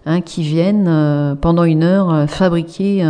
qui viennent pendant 1 heure fabriquer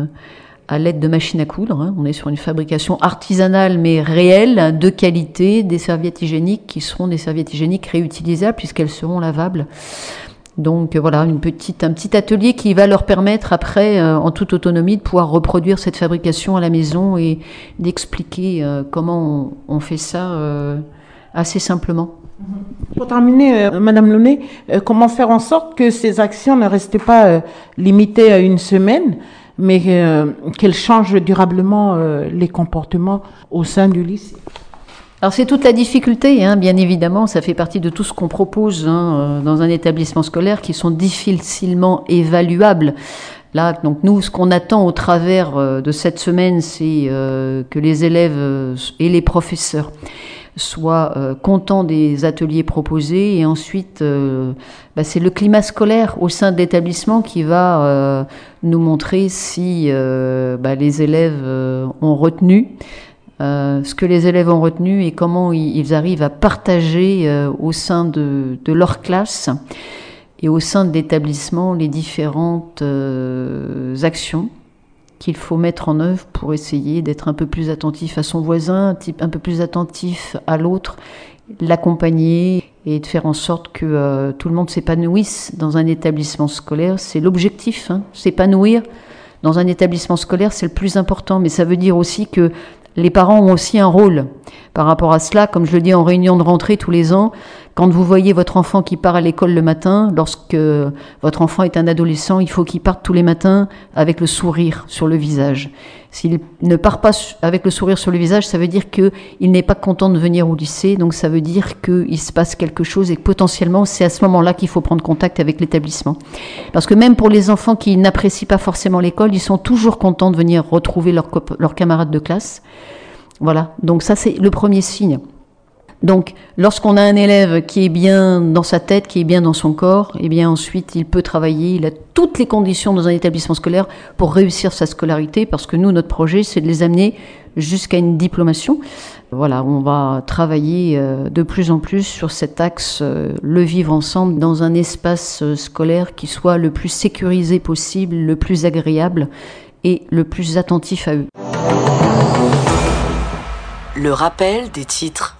à l'aide de machines à coudre. On est sur une fabrication artisanale mais réelle, de qualité, des serviettes hygiéniques qui seront des serviettes hygiéniques réutilisables puisqu'elles seront lavables. Donc voilà, un petit atelier qui va leur permettre après, en toute autonomie, de pouvoir reproduire cette fabrication à la maison et d'expliquer comment on fait ça assez simplement. Pour terminer, Madame Launay, comment faire en sorte que ces actions ne restent pas limitées à 1 semaine, mais qu'elles changent durablement les comportements au sein du lycée? Alors c'est toute la difficulté, bien évidemment, ça fait partie de tout ce qu'on propose dans un établissement scolaire qui sont difficilement évaluables. Là, donc nous, ce qu'on attend au travers de cette semaine, c'est que les élèves et les professeurs soient contents des ateliers proposés, et ensuite c'est le climat scolaire au sein de l'établissement qui va nous montrer si les élèves ont retenu ce que les élèves ont retenu et comment ils arrivent à partager au sein de leur classe et au sein de l'établissement les différentes actions qu'il faut mettre en œuvre pour essayer d'être un peu plus attentif à son voisin, un peu plus attentif à l'autre, l'accompagner et de faire en sorte que tout le monde s'épanouisse dans un établissement scolaire. C'est l'objectif, s'épanouir dans un établissement scolaire, c'est le plus important, mais ça veut dire aussi que les parents ont aussi un rôle par rapport à cela. Comme je le dis en réunion de rentrée tous les ans, quand vous voyez votre enfant qui part à l'école le matin, lorsque votre enfant est un adolescent, il faut qu'il parte tous les matins avec le sourire sur le visage. S'il ne part pas avec le sourire sur le visage, ça veut dire qu'il n'est pas content de venir au lycée, donc ça veut dire qu'il se passe quelque chose et que potentiellement c'est à ce moment-là qu'il faut prendre contact avec l'établissement. Parce que même pour les enfants qui n'apprécient pas forcément l'école, ils sont toujours contents de venir retrouver leurs camarades de classe. Voilà, donc ça c'est le premier signe. Donc, lorsqu'on a un élève qui est bien dans sa tête, qui est bien dans son corps, eh bien ensuite il peut travailler, il a toutes les conditions dans un établissement scolaire pour réussir sa scolarité, parce que nous, notre projet, c'est de les amener jusqu'à une diplomation. Voilà, on va travailler de plus en plus sur cet axe, le vivre ensemble dans un espace scolaire qui soit le plus sécurisé possible, le plus agréable et le plus attentif à eux. Le rappel des titres.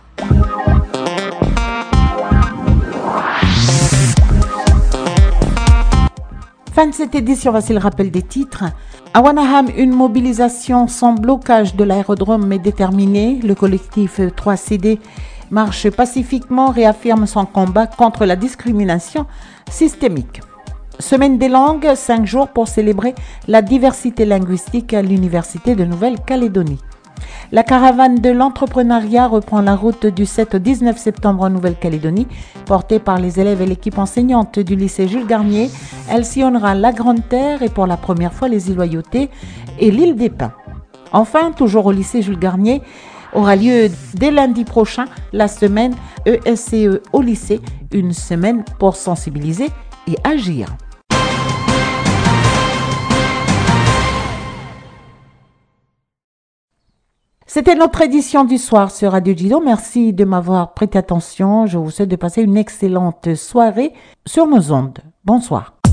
Fin de cette édition, voici le rappel des titres. À Wanaham, une mobilisation sans blocage de l'aérodrome est déterminée. Le collectif 3CD marche pacifiquement, réaffirme son combat contre la discrimination systémique. Semaine des langues, 5 jours pour célébrer la diversité linguistique à l'Université de Nouvelle-Calédonie. La caravane de l'entrepreneuriat reprend la route du 7 au 19 septembre en Nouvelle-Calédonie. Portée par les élèves et l'équipe enseignante du lycée Jules Garnier, elle sillonnera la Grande Terre et pour la première fois les îles Loyauté et l'île des Pins. Enfin, toujours au lycée Jules Garnier, aura lieu dès lundi prochain la semaine ESCE au lycée, une semaine pour sensibiliser et agir. C'était notre édition du soir sur Radio Dido. Merci de m'avoir prêté attention. Je vous souhaite de passer une excellente soirée sur nos ondes. Bonsoir.